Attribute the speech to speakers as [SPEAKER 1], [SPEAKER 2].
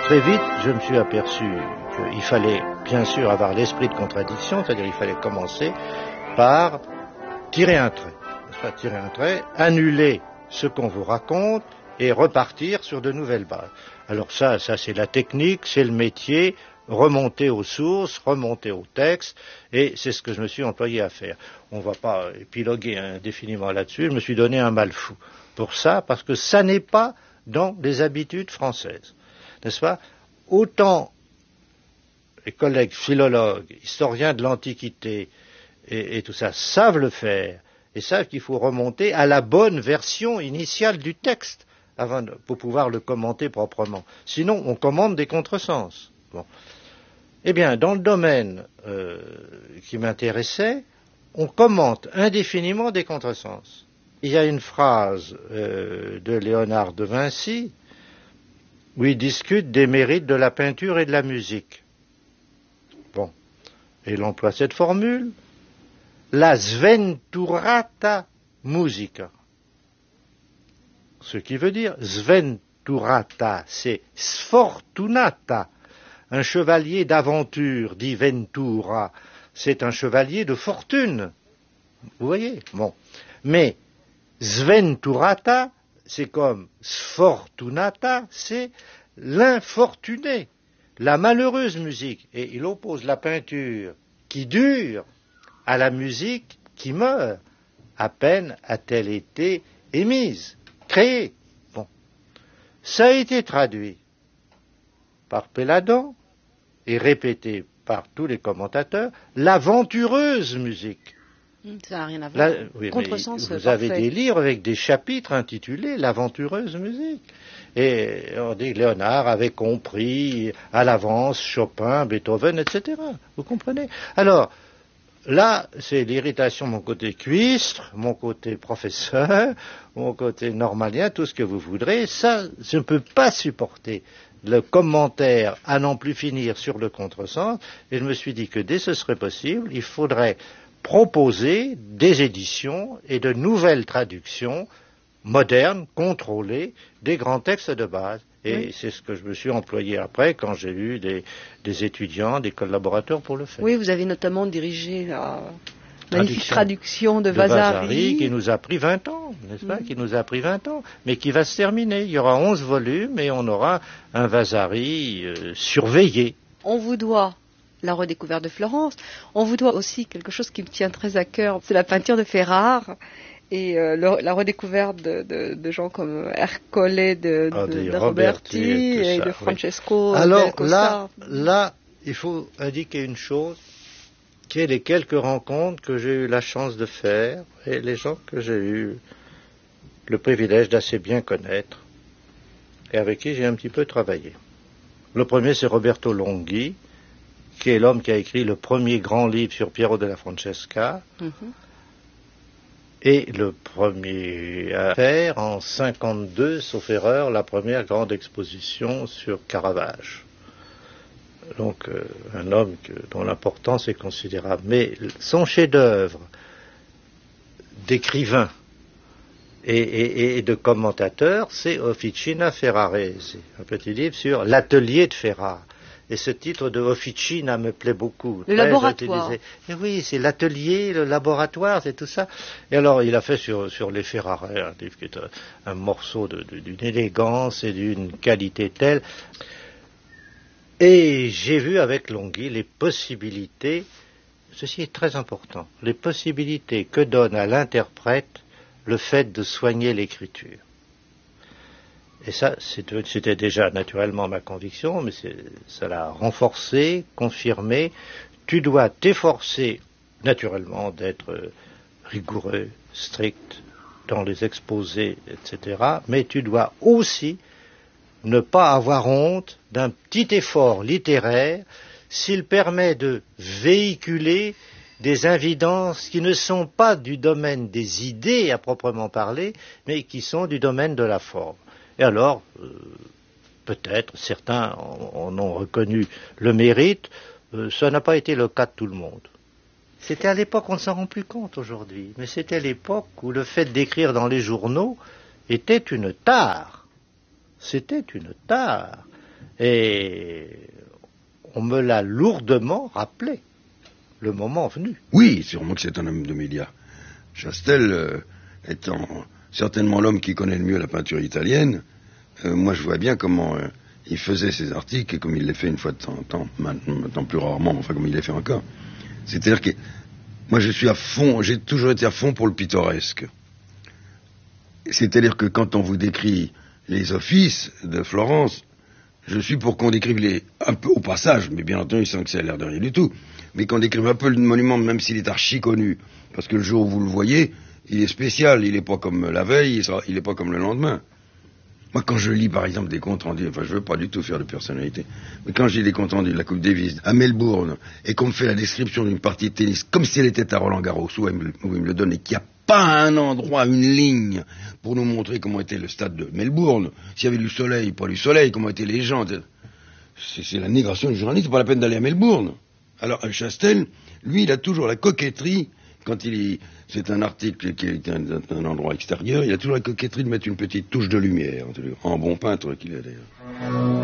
[SPEAKER 1] Très vite, je me suis aperçu qu'il fallait bien sûr avoir l'esprit de contradiction, c'est-à-dire il fallait commencer par tirer un trait, n'est-ce pas, tirer un trait, annuler ce qu'on vous raconte et repartir sur de nouvelles bases. Alors ça c'est la technique, c'est le métier, remonter aux sources, remonter au texte, et c'est ce que je me suis employé à faire. On ne va pas épiloguer indéfiniment là-dessus, je me suis donné un mal fou pour ça, parce que ça n'est pas dans les habitudes françaises, n'est-ce pas? Autant les collègues philologues, historiens de l'Antiquité et tout ça savent le faire, et savent qu'il faut remonter à la bonne version initiale du texte pour pouvoir le commenter proprement. Sinon, on commande des contresens. Bon. Eh bien, dans le domaine qui m'intéressait, on commente indéfiniment des contresens. Il y a une phrase de Léonard de Vinci où il discute des mérites de la peinture et de la musique. Bon. Et il emploie cette formule, la sventurata musica. Ce qui veut dire, sventurata, c'est sfortunata. Un chevalier d'aventure, dit Ventura, c'est un chevalier de fortune. Vous voyez? Bon. Mais sventurata, c'est comme sfortunata, c'est l'infortuné, la malheureuse musique. Et il oppose la peinture qui dure à la musique qui meurt, à peine a-t-elle été émise, créée. Bon. Ça a été traduit par Péladan et répété par tous les commentateurs, l'aventureuse musique.
[SPEAKER 2] Ça n'a rien à voir.
[SPEAKER 1] Oui,
[SPEAKER 2] Contresens
[SPEAKER 1] vous avez des livres avec des chapitres intitulés l'aventureuse musique. Et on dit que Léonard avait compris à l'avance Chopin, Beethoven, etc. Vous comprenez? Alors, là, c'est l'irritation, mon côté cuistre, mon côté professeur, mon côté normalien, tout ce que vous voudrez. Ça, je ne peux pas supporter le commentaire à n'en plus finir sur le contresens. Et je me suis dit que dès ce serait possible, il faudrait proposer des éditions et de nouvelles traductions modernes, contrôlées, des grands textes de base. Et oui, c'est ce que je me suis employé après quand j'ai eu des étudiants, des collaborateurs pour le faire.
[SPEAKER 2] Oui, vous avez notamment dirigé la magnifique traduction de Vasari.
[SPEAKER 1] Qui nous a pris 20 ans, n'est-ce pas? Qui nous a pris 20 ans, mais qui va se terminer. Il y aura 11 volumes et on aura un Vasari surveillé.
[SPEAKER 2] On vous doit la redécouverte de Florence. On vous doit aussi quelque chose qui me tient très à cœur, c'est la peinture de Ferrare. Et la redécouverte de gens comme Ercole de Roberti et de Francesco.
[SPEAKER 1] Oui. Alors là, il faut indiquer une chose, qui est les quelques rencontres que j'ai eu la chance de faire et les gens que j'ai eu le privilège d'assez bien connaître et avec qui j'ai un petit peu travaillé. Le premier, c'est Roberto Longhi, qui est l'homme qui a écrit le premier grand livre sur Piero della Francesca. Et le premier à faire, en 52, sauf erreur, la première grande exposition sur Caravage. Donc, un homme dont l'importance est considérable. Mais son chef-d'œuvre d'écrivain et de commentateur, c'est Officina Ferrarese, un petit livre sur l'atelier de Ferrare. Et ce titre de Officina me plaît beaucoup.
[SPEAKER 2] Le laboratoire.
[SPEAKER 1] Et oui, c'est l'atelier, le laboratoire, c'est tout ça. Et alors, il a fait sur les Ferrare, un livre qui est un morceau d'une élégance et d'une qualité telle. Et j'ai vu avec Longhi les possibilités, ceci est très important, les possibilités que donne à l'interprète le fait de soigner l'écriture. Et ça, c'était déjà naturellement ma conviction, mais ça l'a renforcé, confirmé. Tu dois t'efforcer, naturellement, d'être rigoureux, strict dans les exposés, etc. Mais tu dois aussi ne pas avoir honte d'un petit effort littéraire s'il permet de véhiculer des évidences qui ne sont pas du domaine des idées à proprement parler, mais qui sont du domaine de la forme. Et alors, peut-être, certains en ont reconnu le mérite, ça n'a pas été le cas de tout le monde. C'était à l'époque, on ne s'en rend plus compte aujourd'hui, mais c'était l'époque où le fait d'écrire dans les journaux était une tare. C'était une tare. Et on me l'a lourdement rappelé, le moment venu.
[SPEAKER 3] Oui, sûrement que c'est un homme de médias. Chastel étant certainement l'homme qui connaît le mieux la peinture italienne, moi je vois bien comment il faisait ses articles et comme il les fait une fois de temps en temps, maintenant plus rarement, enfin comme il les fait encore. C'est-à-dire que moi je suis à fond, j'ai toujours été à fond pour le pittoresque. C'est-à-dire que quand on vous décrit les offices de Florence, je suis pour qu'on décrive un peu au passage, mais bien entendu sans que ça ait l'air de rien du tout, mais qu'on décrive un peu le monument même s'il est archi connu, parce que le jour où vous le voyez, il est spécial, il n'est pas comme la veille, il n'est pas comme le lendemain. Moi, quand je lis, par exemple, des comptes rendus, enfin, je veux pas du tout faire de personnalité, mais quand je lis des comptes rendus de la Coupe Davis à Melbourne, et qu'on me fait la description d'une partie de tennis, comme si elle était à Roland-Garros, où il me le donne, et qu'il n'y a pas un endroit, une ligne, pour nous montrer comment était le stade de Melbourne, s'il y avait du soleil, pas du soleil, comment étaient les gens, c'est la négation du journaliste, c'est pas la peine d'aller à Melbourne. Alors, Chastel, lui, il a toujours la coquetterie, quand c'est un article qui est un endroit extérieur, il a toujours la coquetterie de mettre une petite touche de lumière, en bon peintre qu'il est d'ailleurs.